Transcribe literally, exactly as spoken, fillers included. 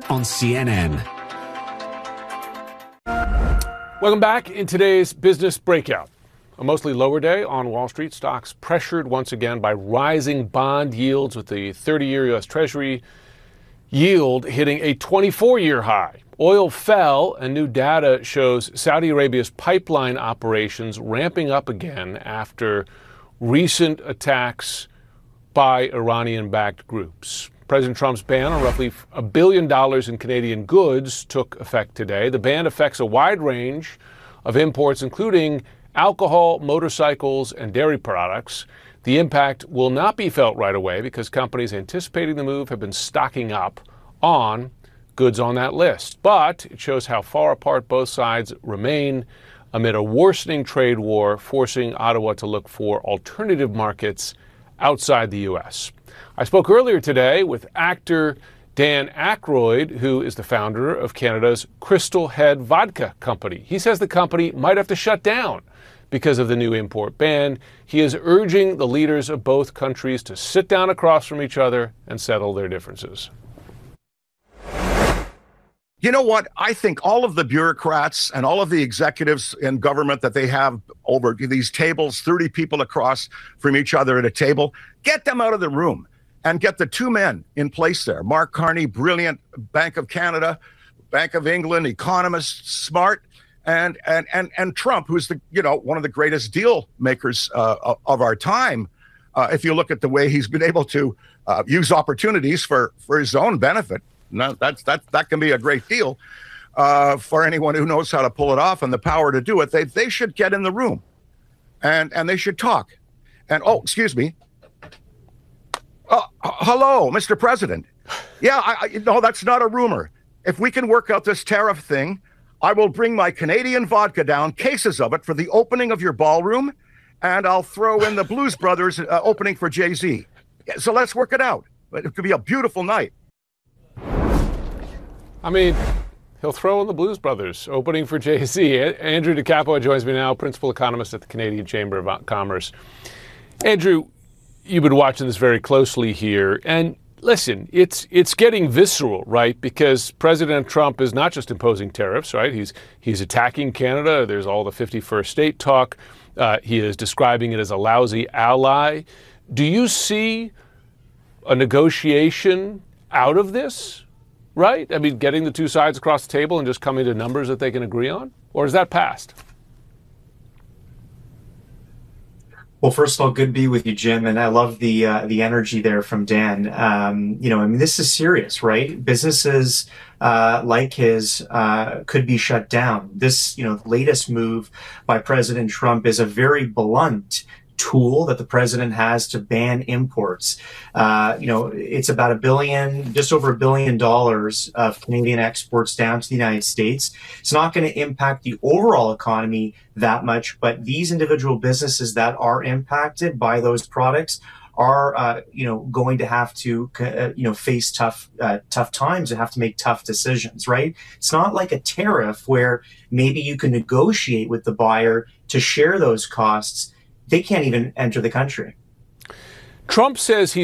on C N N. Welcome back. In today's Business Breakout, a mostly lower day on Wall Street. Stocks pressured once again by rising bond yields, with the thirty-year U S Treasury yield hitting a twenty-four-year high. Oil fell, and new data shows Saudi Arabia's pipeline operations ramping up again after recent attacks by Iranian-backed groups. President Trump's ban on roughly a billion dollars in Canadian goods took effect today. The ban affects a wide range of imports, including alcohol, motorcycles, and dairy products. The impact will not be felt right away because companies anticipating the move have been stocking up on goods on that list. But it shows how far apart both sides remain amid a worsening trade war, forcing Ottawa to look for alternative markets outside the U S. I spoke earlier today with actor Dan Aykroyd, who is the founder of Canada's Crystal Head Vodka Company. He says the company might have to shut down because of the new import ban. He is urging the leaders of both countries to sit down across from each other and settle their differences. You know what? I think all of the bureaucrats and all of the executives in government that they have over these tables, thirty people across from each other at a table, get them out of the room and get the two men in place there. Mark Carney, brilliant, Bank of Canada, Bank of England, economist, smart, and and and and Trump, who's the you know one of the greatest deal makers uh, of our time. Uh, if you look at the way he's been able to uh, use opportunities for for his own benefit. No, that's that that can be a great deal uh, for anyone who knows how to pull it off and the power to do it. They they should get in the room, and and they should talk. And oh, excuse me. Uh, hello, Mister President. Yeah, I, I, no, that's not a rumor. If we can work out this tariff thing, I will bring my Canadian vodka down, cases of it, for the opening of your ballroom, and I'll throw in the Blues Brothers uh, opening for Jay-Z. So let's work it out. It could be a beautiful night. I mean, he'll throw in the Blues Brothers opening for Jay-Z. Andrew DeCapo joins me now, principal economist at the Canadian Chamber of Commerce. Andrew, you've been watching this very closely here, and listen, it's it's getting visceral, right? Because President Trump is not just imposing tariffs, right? He's he's attacking Canada. There's all the fifty-first state talk. Uh, he is describing it as a lousy ally. Do you see a negotiation out of this? Right? I mean, getting the two sides across the table and just coming to numbers that they can agree on? Or is that past? Well, first of all, good to be with you, Jim. And I love the uh, the energy there from Dan. Um, you know, I mean, this is serious, right? Businesses uh, like his uh, could be shut down. This, you know, latest move by President Trump is a very blunt tool that the president has to ban imports. Uh, you know, it's about a billion, just over a billion dollars of Canadian exports down to the United States. It's not going to impact the overall economy that much, but these individual businesses that are impacted by those products are, uh, you know, going to have to, uh, you know, face tough, uh, tough times and have to make tough decisions, right? It's not like a tariff where maybe you can negotiate with the buyer to share those costs. They can't even enter the country. Trump says he